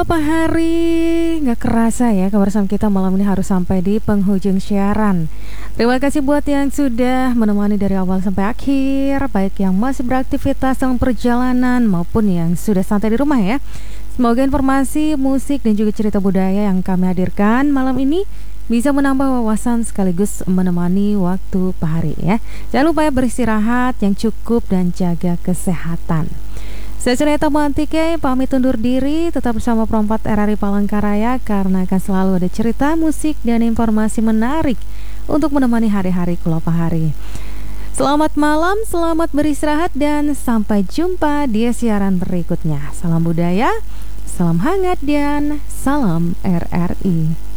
Beberapa hari nggak kerasa ya kebersamaan kita malam ini harus sampai di penghujung siaran. Terima kasih buat yang sudah menemani dari awal sampai akhir, baik yang masih beraktivitas dalam perjalanan maupun yang sudah santai di rumah ya. Semoga informasi, musik dan juga cerita budaya yang kami hadirkan malam ini bisa menambah wawasan sekaligus menemani waktu pahari ya. Jangan lupa ya beristirahat yang cukup dan jaga kesehatan. Saya Suneta Mantike pamit undur diri, tetap bersama Perompat RRI Palangkaraya karena akan selalu ada cerita, musik, dan informasi menarik untuk menemani hari-hari Kulopahari. Selamat malam, selamat beristirahat, dan sampai jumpa di siaran berikutnya. Salam budaya, salam hangat, dan salam RRI.